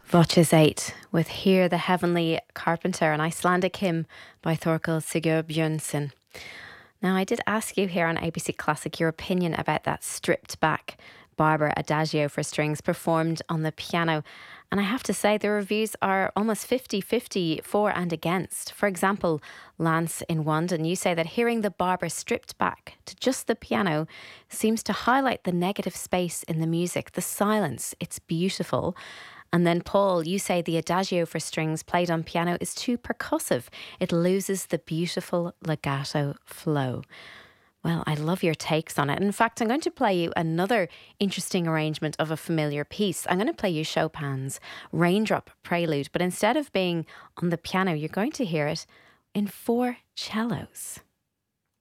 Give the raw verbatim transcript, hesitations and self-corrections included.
Voces eight with Hear the Heavenly Carpenter, an Icelandic hymn by Thorkel Sigurbjörnsson. Now, I did ask you here on A B C Classic your opinion about that stripped back Barber Adagio for strings performed on the piano. And I have to say, the reviews are almost fifty-fifty for and against. For example, Lance in London, you say that hearing the Barber stripped back to just the piano seems to highlight the negative space in the music, the silence. It's beautiful. And then Paul, you say the Adagio for strings played on piano is too percussive. It loses the beautiful legato flow. Well, I love your takes on it. In fact, I'm going to play you another interesting arrangement of a familiar piece. I'm going to play you Chopin's Raindrop Prelude, but instead of being on the piano, you're going to hear it in four cellos.